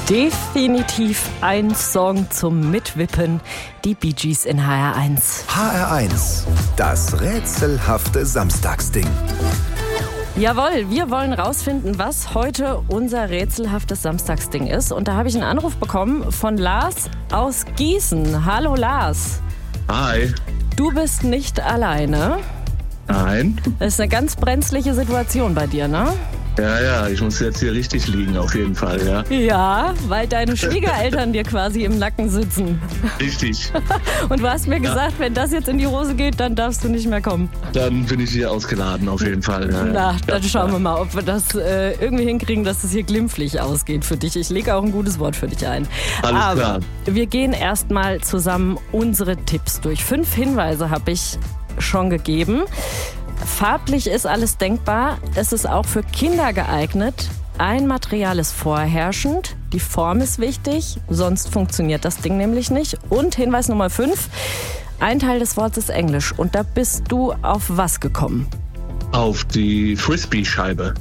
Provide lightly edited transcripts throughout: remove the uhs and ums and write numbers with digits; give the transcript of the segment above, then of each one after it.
Definitiv ein Song zum Mitwippen. Die Bee Gees in HR1. HR1, das rätselhafte Samstagsding. Jawohl, wir wollen rausfinden, was heute unser rätselhaftes Samstagsding ist. Und da habe ich einen Anruf bekommen von Lars aus Gießen. Hallo Lars. Hi. Du bist nicht alleine. Nein. Das ist eine ganz brenzliche Situation bei dir, ne? Ja, ich muss jetzt hier richtig liegen, auf jeden Fall, ja. Ja, weil deine Schwiegereltern dir quasi im Nacken sitzen. Richtig. Und du hast mir gesagt, wenn das jetzt in die Hose geht, dann darfst du nicht mehr kommen. Dann bin ich hier ausgeladen, auf jeden Fall. Ja. Na, dann schauen wir mal, ob wir das irgendwie hinkriegen, dass es hier glimpflich ausgeht für dich. Ich lege auch ein gutes Wort für dich ein. Alles klar. Wir gehen erstmal zusammen unsere Tipps durch. 5 Hinweise habe ich schon gegeben. Farblich ist alles denkbar. Es ist auch für Kinder geeignet. Ein Material ist vorherrschend. Die Form ist wichtig, sonst funktioniert das Ding nämlich nicht. Und Hinweis Nummer 5, ein Teil des Wortes ist Englisch. Und da bist du auf was gekommen? Auf die Frisbee-Scheibe.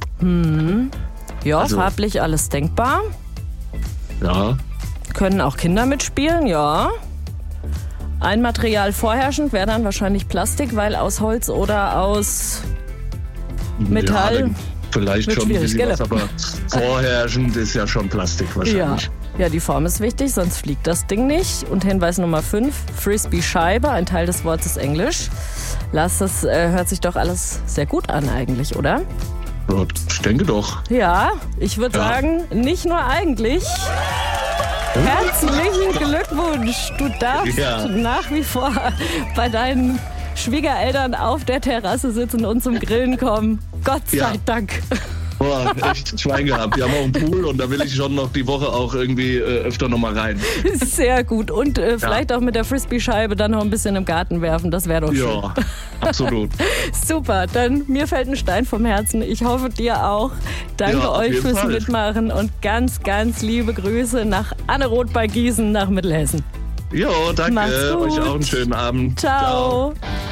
Ja, Also- farblich alles denkbar. Ja. Können auch Kinder mitspielen, ja. Ein Material vorherrschend wäre dann wahrscheinlich Plastik, weil aus Holz oder aus Metall. Ja, vielleicht Wird schon ein schwierig, bisschen gell? was, aber vorherrschend ist ja schon Plastik wahrscheinlich. Ja, die Form ist wichtig, sonst fliegt das Ding nicht. Und Hinweis Nummer 5, Frisbee-Scheibe, ein Teil des Wortes ist Englisch. Lars, das hört sich doch alles sehr gut an eigentlich, oder? Ja, ich denke doch. Ja, ich würde sagen, nicht nur eigentlich. Herzlichen Glückwunsch. Du darfst nach wie vor bei deinen Schwiegereltern auf der Terrasse sitzen und zum Grillen kommen. Gott sei Dank. Boah, echt Schwein gehabt. Die haben auch einen Pool und da will ich schon noch die Woche auch irgendwie öfter noch mal rein. Sehr gut. Und vielleicht auch mit der Frisbee-Scheibe dann noch ein bisschen im Garten werfen. Das wäre doch schön. Ja, absolut. Super, dann mir fällt ein Stein vom Herzen. Ich hoffe dir auch. Danke Ja, auf euch jeden fürs Fall. Mitmachen und ganz, ganz liebe Grüße nach Anneroth bei Gießen nach Mittelhessen. Jo, danke. Mach's gut. Euch auch einen schönen Abend. Ciao. Ciao.